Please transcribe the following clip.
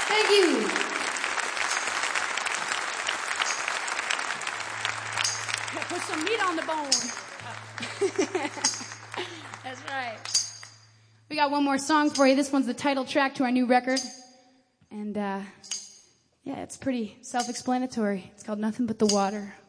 Thank you. Put some meat on the bone. That's right. We got one more song for you. This one's the title track to our new record. And, yeah, it's pretty self-explanatory. It's called Nothing But the Water.